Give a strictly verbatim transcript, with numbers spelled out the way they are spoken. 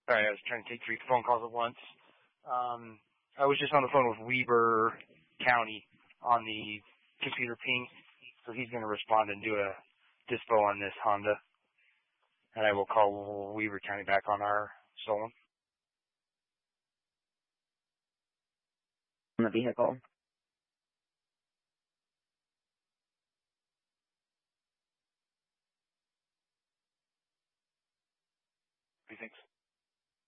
Sorry, I was trying to take three phone calls at once. Um, I was just on the phone with Weber County on the computer ping, so he's going to respond and do a dispo on this Honda, and I will call Weber County back on our stolen. On the vehicle. What do you think?